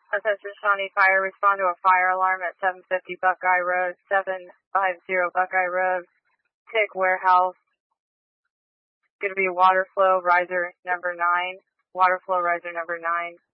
Attention Shawnee Fire, respond to a fire alarm at 750 Buckeye Road, 750 Buckeye Road, TIG Warehouse. Going to be water flow riser number 9, water flow riser number 9.